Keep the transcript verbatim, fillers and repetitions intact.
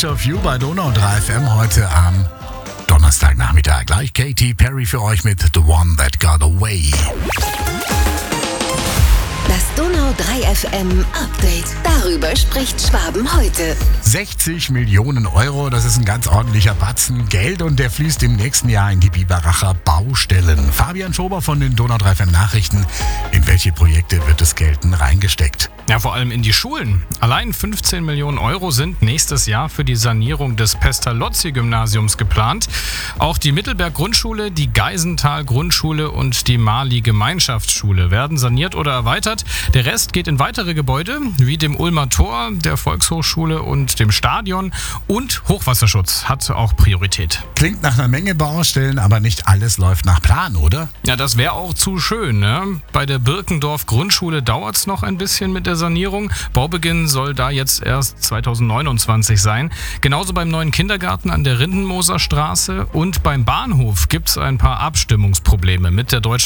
Touch of You bei Donau drei F M heute am Donnerstagnachmittag. Gleich Katy Perry für euch mit The One That Got Away. Das Donau drei F M Update. Darüber spricht Schwaben heute. sechzig Millionen Euro, das ist ein ganz ordentlicher Batzen Geld und der fließt im nächsten Jahr in die Biberacher Baustellen. Fabian Schober von den Donau drei F M Nachrichten. In welche Projekte wird das Geld denn reingesteckt? Ja, vor allem in die Schulen. Allein fünfzehn Millionen Euro sind nächstes Jahr für die Sanierung des Pestalozzi-Gymnasiums geplant. Auch die Mittelberg-Grundschule, die Geisenthal-Grundschule und die Mali-Gemeinschaftsschule werden saniert oder erweitert. Der Rest geht in weitere Gebäude, wie dem Ulmer Tor, der Volkshochschule und dem Stadion. Und Hochwasserschutz hat auch Priorität. Klingt nach einer Menge Baustellen, aber nicht alles läuft nach Plan, oder? Ja, das wäre auch zu schön, ne? Bei der Birkendorf-Grundschule dauert es noch ein bisschen mit der Sanierung. Baubeginn soll da jetzt erst zweitausendneunundzwanzig sein. Genauso beim neuen Kindergarten an der Rindenmoser Straße und beim Bahnhof gibt es ein paar Abstimmungsprobleme mit der Deutschen